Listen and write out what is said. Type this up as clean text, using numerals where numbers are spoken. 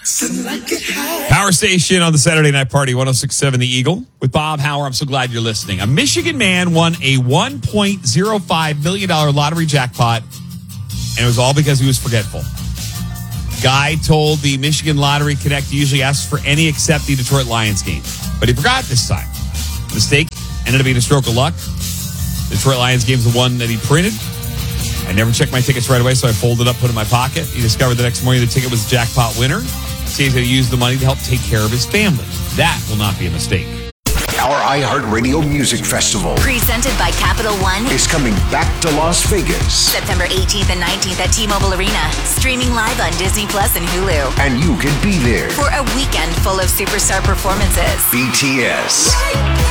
Power Station on the Saturday Night Party, 106.7 The Eagle. With Bob Hauer, I'm so glad you're listening. A Michigan man won a $1.05 million lottery jackpot, and it was all because he was forgetful. Guy told the Michigan Lottery Connect he usually asks for any except the Detroit Lions game, but he forgot this time. Mistake ended up being a stroke of luck. The Detroit Lions game's the one that he printed. I never checked my tickets right away, so I folded up, put it in my pocket. He discovered the next morning the ticket was a jackpot winner. So he's going to use the money to help take care of his family. That will not be a mistake. Our iHeartRadio Music Festival, presented by Capital One, is coming back to Las Vegas. September 18th and 19th at T-Mobile Arena. Streaming live on Disney Plus and Hulu. And you can be there for a weekend full of superstar performances. BTS,